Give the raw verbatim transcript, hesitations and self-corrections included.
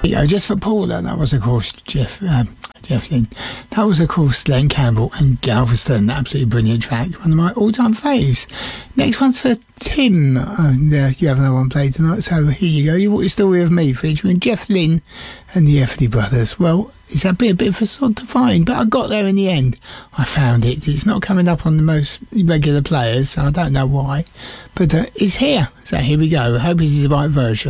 Yeah, just for Paula, that was of course Jeff um, Jeff Lynne. That was of course Len Campbell and Galveston. Absolutely brilliant track, one of my all-time faves. Next one's for Tim, and uh, you have another one played tonight, so here you go. You Walk Your Story of Me, featuring Jeff Lynne and the Everly Brothers. Well, it's a bit, a bit of a sod to find, but I got there in the end. I found it. It's not coming up on the most regular players, so I don't know why, but uh, it's here. So here we go. I hope this is the right version.